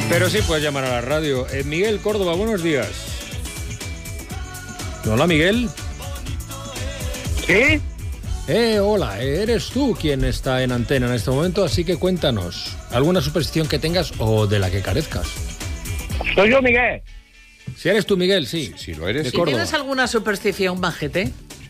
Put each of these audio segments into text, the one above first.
Pero sí puedes llamar a la radio. Miguel Córdoba, buenos días. Hola, Miguel. ¿Sí? Hola, eres tú quien está en antena en este momento, así que cuéntanos, ¿alguna superstición que tengas o de la que carezcas? Soy yo, Miguel. Si eres tú, Miguel, sí. Si lo eres. De Si Córdoba. tienes alguna superstición, Majete,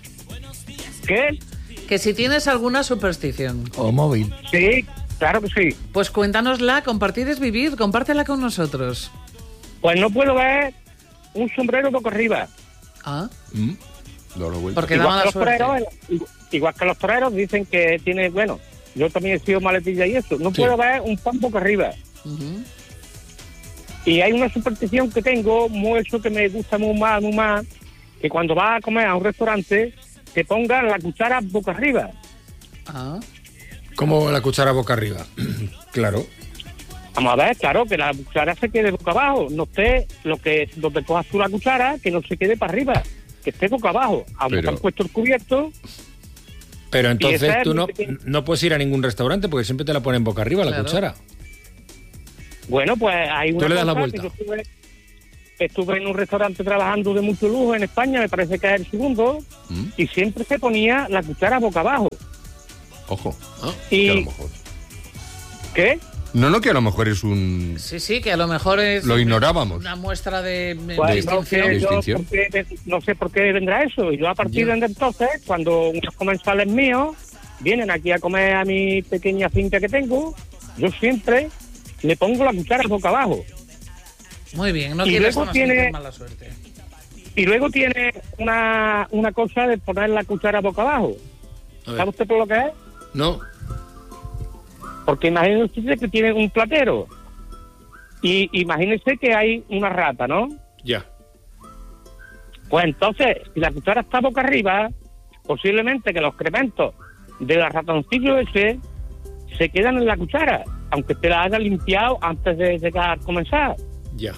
¿Qué? que si tienes alguna superstición, O móvil. Sí, claro que sí. pues cuéntanosla, compartir es vivir, compártela con nosotros. Pues no puedo ver un sombrero boca arriba. Ah, No lo vuelto. porque da mala suerte. Igual que los toreros dicen que tiene, bueno, yo también he sido maletilla y eso. No Sí. puedo ver un pan boca arriba. Ujú. Y hay una superstición que tengo, mucho que me gusta muy más, que cuando vas a comer a un restaurante, te pongan la cuchara boca arriba. Ah, Como la cuchara boca arriba. Claro. Vamos a ver, claro, que la cuchara se quede boca abajo. No esté donde cojas tú la cuchara, que no se quede para arriba, que esté boca abajo. Aunque Pero- te han puesto el cubierto, Pero entonces esa es tú mi no, pequeña- no puedes ir a ningún restaurante porque siempre te la ponen boca arriba la Claro. cuchara. bueno, pues hay una Tú le das la cosa vuelta. que yo estuve en un restaurante trabajando de mucho lujo en España, me parece que es el segundo, y siempre se ponía la cuchara boca abajo. Ojo. Y Que a lo mejor. ¿qué? No, que a lo mejor es un... sí, que a lo mejor es Lo ignorábamos. una muestra de Pues no, distinción. sé yo Distinción. no sé por qué vendrá eso. Y yo a partir Ya. de entonces, cuando unos comensales míos vienen aquí a comer a mi pequeña finca que tengo, yo siempre le pongo la cuchara boca abajo. Muy bien, no Y quieres luego que nos tiene- quiten mala suerte. Y luego tiene una cosa de poner la cuchara boca abajo. A ver. ¿Sabe usted por lo que es? No. Porque imagínese usted que tiene un platero. Y imagínese que hay una rata, ¿no? Ya. Pues entonces, si la cuchara está boca arriba, posiblemente que los excrementos del ratoncillo ese se quedan en la cuchara, aunque te la haya limpiado antes de llegar a comenzar. Ya.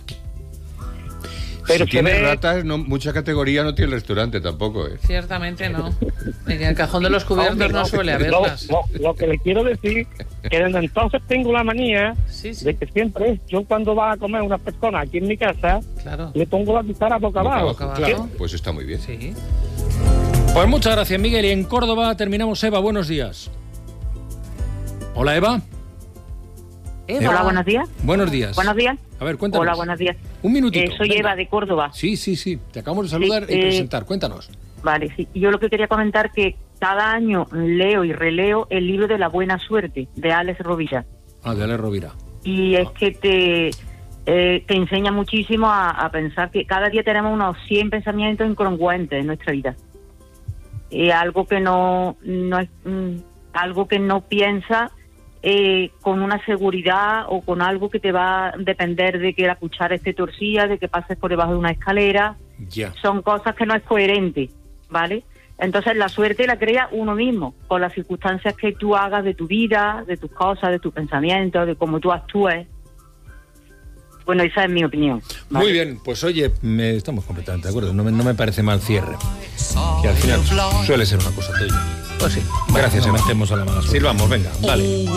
Pero si se tiene ve- ratas, no, mucha categoría no tiene el restaurante tampoco, ¿eh? Ciertamente no. En el cajón de los cubiertos Hombre, no suele haberlas. Lo que le quiero decir, que desde entonces tengo la manía Sí, sí, de que siempre, yo cuando va a comer una persona aquí en mi casa, claro. le pongo la cuchara boca abajo. Boca abajo. Claro. Pues está muy bien. Sí. Pues muchas gracias, Miguel. Y en Córdoba terminamos. Eva, buenos días. Hola, Eva. Eva. Hola, buenos días. Buenos días. Buenos días. A ver, cuéntanos. Hola, buenos días. Un minutito. Soy venga. Eva de Córdoba. Sí. Te acabamos de saludar Sí, y presentar. Cuéntanos. Vale, sí. Yo lo que quería comentar que cada año leo y releo el libro de la buena suerte de Alex Rovira. De Ale Rovira. Y es que te enseña muchísimo a pensar que cada día tenemos unos 100 pensamientos incongruentes en nuestra vida. Algo que no es algo que no piensa con una seguridad o con algo que te va a depender de que la cuchara esté torcida, de que pases por debajo de una escalera. Ya. Son cosas que no es coherente, ¿vale? Entonces la suerte la crea uno mismo, con las circunstancias que tú hagas de tu vida, de tus cosas, de tus pensamientos, de cómo tú actúes. Bueno, esa es mi opinión, ¿vale? Muy bien, pues oye, estamos completamente de acuerdo. No me parece mal cierre. Que al final suele ser una cosa tuya. Pues sí. Gracias, Eva. Metemos a la mala suerte. Silvamos, venga, dale.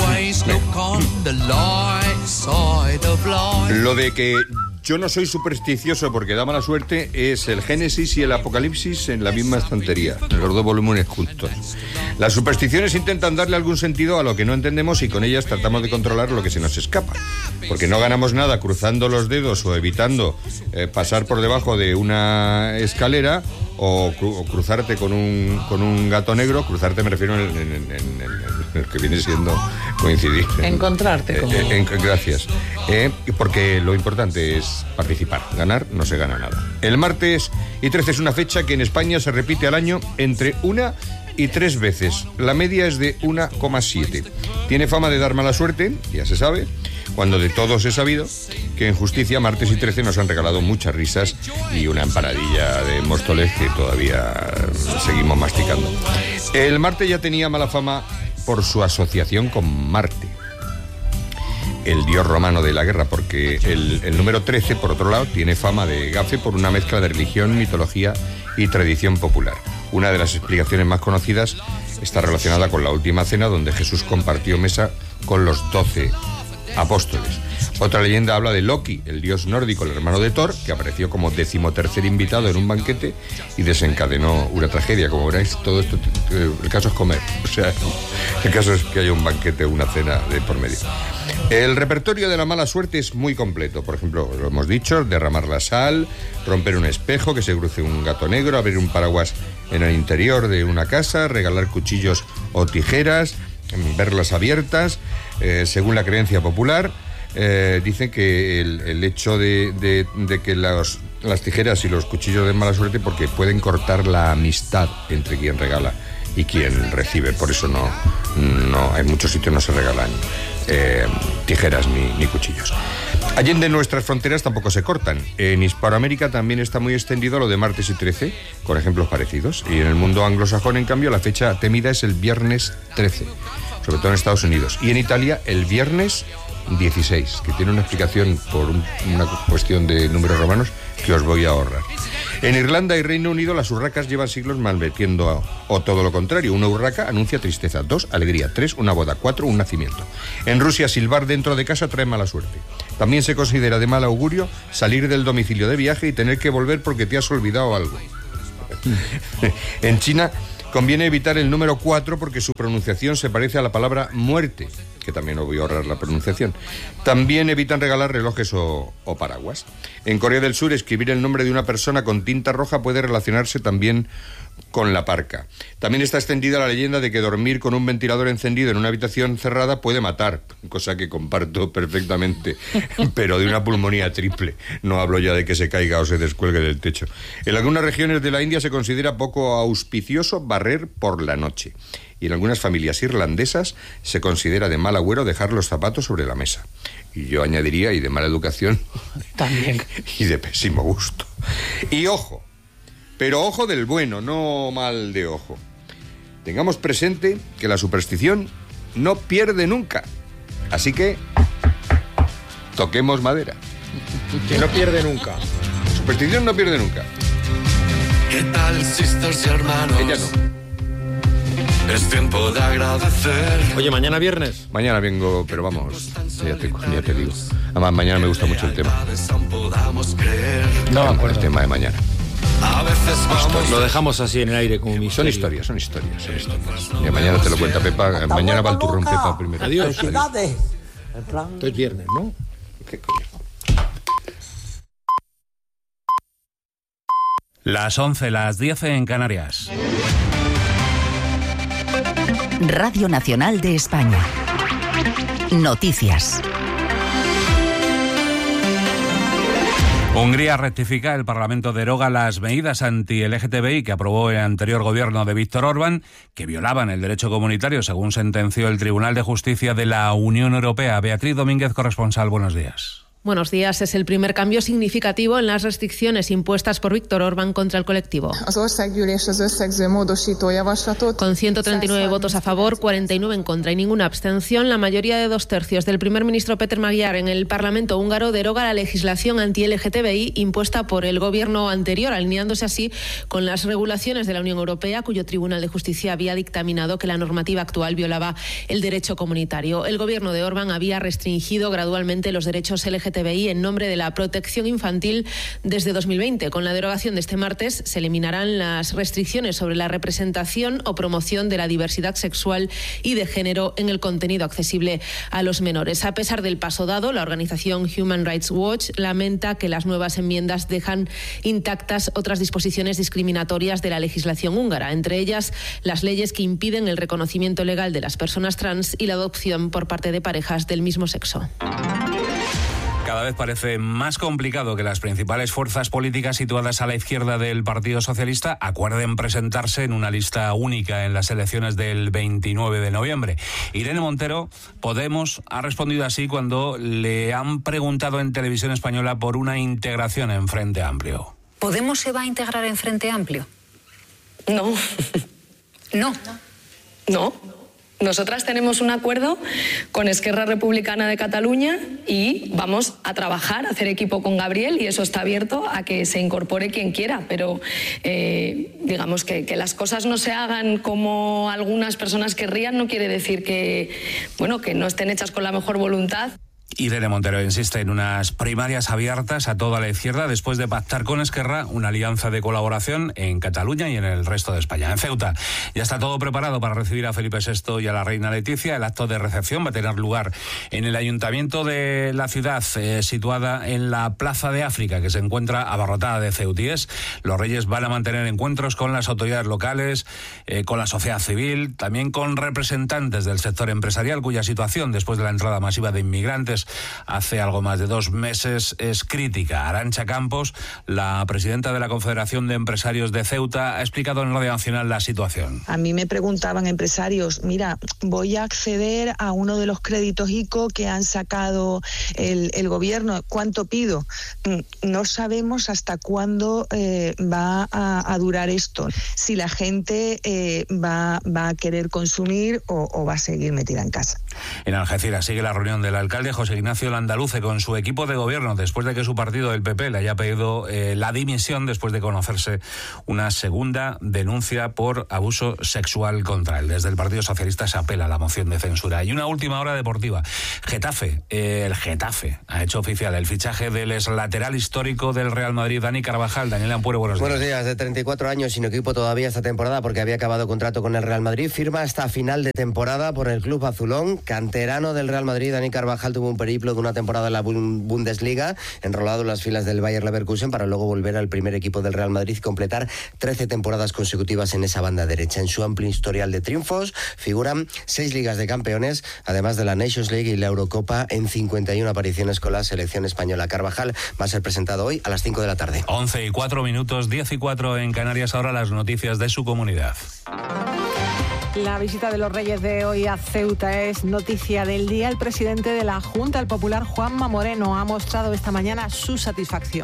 Lo de que yo no soy supersticioso porque da mala suerte es el Génesis y el Apocalipsis en la misma estantería, en los dos volúmenes juntos. Las supersticiones intentan darle algún sentido a lo que no entendemos y con ellas tratamos de controlar lo que se nos escapa. Porque no ganamos nada cruzando los dedos o evitando pasar por debajo de una escalera o cruzarte con un gato negro. Cruzarte me refiero en el que viene siendo coincidir. Encontrarte como... Gracias. Porque lo importante es participar. Ganar no se gana nada. El martes y 13 es una fecha que en España se repite al año entre 1 y 3 veces. La media es de 1,7. Tiene fama de dar mala suerte, ya se sabe, cuando de todos he sabido que en justicia martes y 13 nos han regalado muchas risas y una empanadilla de Móstoles que todavía seguimos masticando. El martes ya tenía mala fama por su asociación con Marte, el dios romano de la guerra, porque el número 13, por otro lado, tiene fama de gafe por una mezcla de religión, mitología y tradición popular. Una de las explicaciones más conocidas está relacionada con la última cena, donde Jesús compartió mesa con los 12 apóstoles. Otra leyenda habla de Loki, el dios nórdico, el hermano de Thor, que apareció como 13º invitado en un banquete y desencadenó una tragedia. Como veréis, todo esto, el caso es comer. O sea, el caso es que haya un banquete o una cena de por medio. El repertorio de la mala suerte es muy completo. Por ejemplo, lo hemos dicho, derramar la sal, romper un espejo, que se cruce un gato negro, abrir un paraguas en el interior de una casa, regalar cuchillos o tijeras, verlas abiertas, según la creencia popular. Dicen que el hecho de que las tijeras y los cuchillos den mala suerte porque pueden cortar la amistad entre quien regala y quien recibe. Por eso no en muchos sitios no se regalan tijeras ni cuchillos. Allende nuestras fronteras tampoco se cortan. En Hispanoamérica también está muy extendido lo de martes y 13, con ejemplos parecidos. Y en el mundo anglosajón, en cambio, la fecha temida es el viernes 13, sobre todo en Estados Unidos. Y en Italia, el viernes 16, que tiene una explicación por una cuestión de números romanos que os voy a ahorrar. En Irlanda y Reino Unido las urracas llevan siglos malmetiendo o todo lo contrario. Una urraca anuncia tristeza, 2, alegría, 3, una boda, 4, un nacimiento. En Rusia, silbar dentro de casa trae mala suerte. También se considera de mal augurio salir del domicilio de viaje y tener que volver porque te has olvidado algo. En China conviene evitar el número 4 porque su pronunciación se parece a la palabra muerte, que también os voy a ahorrar la pronunciación. También evitan regalar relojes o paraguas. En Corea del Sur, escribir el nombre de una persona con tinta roja puede relacionarse también con la parca. También está extendida la leyenda de que dormir con un ventilador encendido en una habitación cerrada puede matar, cosa que comparto perfectamente, pero de una pulmonía triple. No hablo ya de que se caiga o se descuelgue del techo. En algunas regiones de la India se considera poco auspicioso barrer por la noche. Y en algunas familias irlandesas se considera de mal agüero dejar los zapatos sobre la mesa. Y yo añadiría, y de mala educación, también, y de pésimo gusto. Y ojo, pero ojo del bueno, no mal de ojo. Tengamos presente que la superstición no pierde nunca. Así que toquemos madera. Que no pierde nunca. La superstición no pierde nunca. ¿Qué tal, sisters y hermanos? Ella no. Es tiempo de agradecer. Oye, mañana viernes. Mañana vengo, pero vamos, ya te digo. Además, mañana me gusta mucho el tema. No, el tema de mañana. A veces vamos. Lo dejamos así en el aire como Son historias. Y mañana te lo cuenta Pepa. Mañana va el turrón Pepa primero. Adiós. Esto es viernes, ¿no? ¿Qué coño? Las 11, las 10 en Canarias. Radio Nacional de España. Noticias. Hungría rectifica, el Parlamento deroga las medidas anti-LGTBI que aprobó el anterior gobierno de Víktor Orbán, que violaban el derecho comunitario, según sentenció el Tribunal de Justicia de la Unión Europea. Beatriz Domínguez, corresponsal, buenos días. Buenos días. Es el primer cambio significativo en las restricciones impuestas por Víktor Orbán contra el colectivo. Con 139 votos a favor, 49 en contra y ninguna abstención, la mayoría de 2/3 del primer ministro Péter Magyar en el Parlamento húngaro deroga la legislación anti-LGTBI impuesta por el gobierno anterior, alineándose así con las regulaciones de la Unión Europea, cuyo Tribunal de Justicia había dictaminado que la normativa actual violaba el derecho comunitario. El gobierno de Orbán había restringido gradualmente los derechos LGTBI en nombre de la protección infantil desde 2020. Con la derogación de este martes se eliminarán las restricciones sobre la representación o promoción de la diversidad sexual y de género en el contenido accesible a los menores. A pesar del paso dado, la organización Human Rights Watch lamenta que las nuevas enmiendas dejan intactas otras disposiciones discriminatorias de la legislación húngara, entre ellas las leyes que impiden el reconocimiento legal de las personas trans y la adopción por parte de parejas del mismo sexo. Cada vez parece más complicado que las principales fuerzas políticas situadas a la izquierda del Partido Socialista acuerden presentarse en una lista única en las elecciones del 29 de noviembre. Irene Montero, Podemos, ha respondido así cuando le han preguntado en Televisión Española por una integración en Frente Amplio. ¿Podemos se va a integrar en Frente Amplio? No. No. Nosotras tenemos un acuerdo con Esquerra Republicana de Cataluña y vamos a trabajar, a hacer equipo con Gabriel, y eso está abierto a que se incorpore quien quiera, pero digamos que las cosas no se hagan como algunas personas querrían no quiere decir que no estén hechas con la mejor voluntad. Irene Montero insiste en unas primarias abiertas a toda la izquierda después de pactar con Esquerra una alianza de colaboración en Cataluña y en el resto de España. En Ceuta ya está todo preparado para recibir a Felipe VI y a la reina Leticia. El acto de recepción va a tener lugar en el ayuntamiento de la ciudad, situada en la Plaza de África, que se encuentra abarrotada de ceutíes. Los reyes van a mantener encuentros con las autoridades locales, con la sociedad civil, también con representantes del sector empresarial, cuya situación después de la entrada masiva de inmigrantes hace algo más de 2 meses es crítica. Arantxa Campos, la presidenta de la Confederación de Empresarios de Ceuta, ha explicado en Radio Nacional la situación. A mí me preguntaban empresarios, mira, voy a acceder a uno de los créditos ICO que han sacado el gobierno, ¿cuánto pido? No sabemos hasta cuándo va a durar esto, si la gente va a querer consumir o va a seguir metida en casa. En Algeciras sigue la reunión del alcalde José Ignacio Landaluce con su equipo de gobierno después de que su partido, el PP, le haya pedido la dimisión después de conocerse una segunda denuncia por abuso sexual contra él. Desde el Partido Socialista se apela a la moción de censura. Y una última hora deportiva. El Getafe ha hecho oficial el fichaje del exlateral histórico del Real Madrid, Dani Carvajal. Daniel Ampuero, buenos días. Buenos días. De 34 años sin equipo todavía esta temporada porque había acabado contrato con el Real Madrid. Firma hasta final de temporada por el club azulón. Canterano del Real Madrid, Dani Carvajal tuvo un periplo de una temporada en la Bundesliga, enrolado en las filas del Bayer Leverkusen para luego volver al primer equipo del Real Madrid y completar 13 temporadas consecutivas en esa banda derecha. En su amplio historial de triunfos figuran 6 ligas de campeones, además de la Nations League y la Eurocopa en 51 apariciones con la selección española. Carvajal va a ser presentado hoy a las 5 de la tarde. 11:04, 10:04 en Canarias. Ahora las noticias de su comunidad. La visita de los Reyes de hoy a Ceuta es noticia del día. El presidente de la Junta, el popular Juanma Moreno, ha mostrado esta mañana su satisfacción.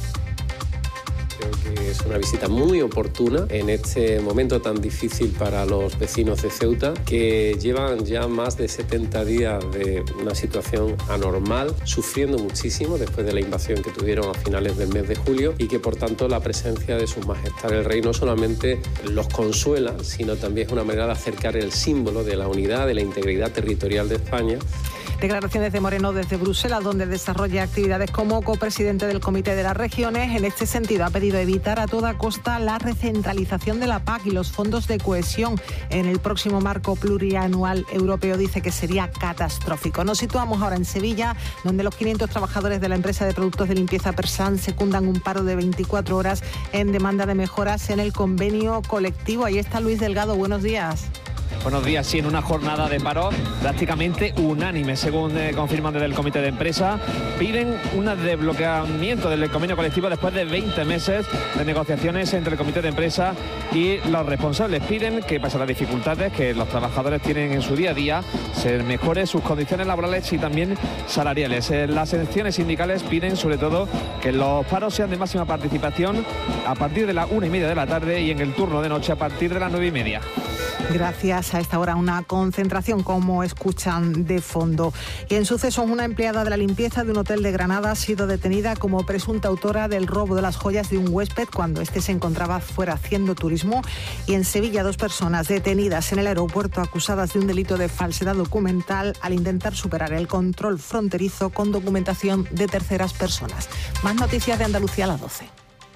Creo que es una visita muy oportuna en este momento tan difícil para los vecinos de Ceuta, que llevan ya más de 70 días de una situación anormal, sufriendo muchísimo después de la invasión que tuvieron a finales del mes de julio, y que por tanto la presencia de su majestad el rey no solamente los consuela, sino también es una manera de acercar el símbolo de la unidad, de la integridad territorial de España. Declaraciones de Moreno desde Bruselas, donde desarrolla actividades como copresidente del Comité de las Regiones. En este sentido, ha pedido evitar a toda costa la recentralización de la PAC y los fondos de cohesión en el próximo marco plurianual europeo. Dice que sería catastrófico. Nos situamos ahora en Sevilla, donde los 500 trabajadores de la empresa de productos de limpieza Persan secundan un paro de 24 horas en demanda de mejoras en el convenio colectivo. Ahí está Luis Delgado. Buenos días. Buenos días. Sí, en una jornada de paro prácticamente unánime, según confirman desde el comité de empresa. Piden un desbloqueamiento del convenio colectivo después de 20 meses de negociaciones entre el comité de empresa y los responsables. Piden que, pese a las dificultades que los trabajadores tienen en su día a día, se mejoren sus condiciones laborales y también salariales. Las secciones sindicales piden sobre todo que los paros sean de máxima participación a partir de las 1:30 de la tarde y en el turno de noche a partir de las 9:30. Gracias. A esta hora una concentración, como escuchan de fondo. Y en sucesos, una empleada de la limpieza de un hotel de Granada ha sido detenida como presunta autora del robo de las joyas de un huésped cuando este se encontraba fuera haciendo turismo. Y en Sevilla, 2 personas detenidas en el aeropuerto acusadas de un delito de falsedad documental al intentar superar el control fronterizo con documentación de terceras personas. Más noticias de Andalucía a las 12.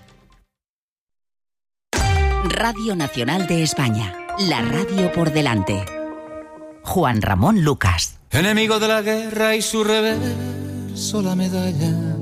Radio Nacional de España. La radio por delante. Juan Ramón Lucas. Enemigo de la guerra y su reverso la medalla.